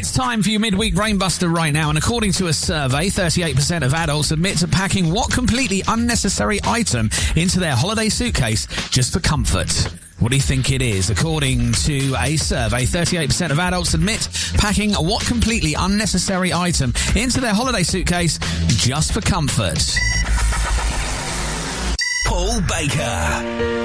It's time for your midweek Brainbuster right now, and according to a survey, 38% of adults admit to packing what completely unnecessary item into their holiday suitcase just for comfort. What do you think it is? According to a survey, 38% of adults admit packing what completely unnecessary item into their holiday suitcase just for comfort. Paul Baker.